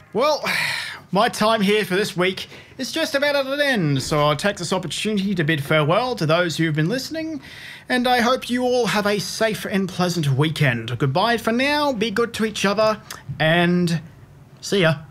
Well, my time here for this week is just about at an end, so I'll take this opportunity to bid farewell to those who've been listening, and I hope you all have a safe and pleasant weekend. Goodbye for now, be good to each other, and see ya.